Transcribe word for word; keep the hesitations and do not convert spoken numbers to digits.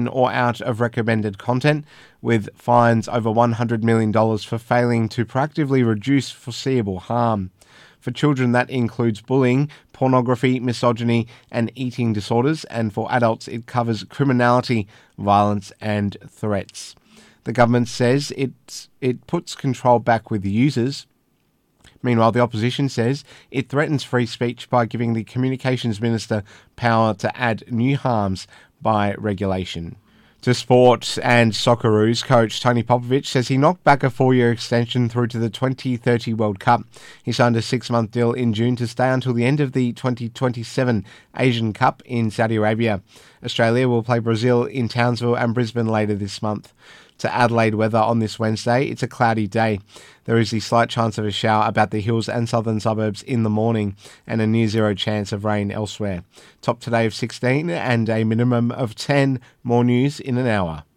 in or out of recommended content, with fines over one hundred million dollars for failing to proactively reduce foreseeable harm. For children, that includes bullying, pornography, misogyny, and eating disorders, and for adults, it covers criminality, violence, and threats. The government says it's, it puts control back with the users. Meanwhile, the opposition says it threatens free speech by giving the Communications Minister power to add new harms by regulation. To sport, and Socceroos coach Tony Popovic says he knocked back a four-year extension through to the twenty thirty World Cup. He signed a six-month deal in June to stay until the end of the twenty twenty-seven Asian Cup in Saudi Arabia. Australia will play Brazil in Townsville and Brisbane later this month. To Adelaide weather on this Wednesday, it's a cloudy day. There is the slight chance of a shower about the hills and southern suburbs in the morning, and a near zero chance of rain elsewhere. Top today of sixteen and a minimum of ten. More news in an hour.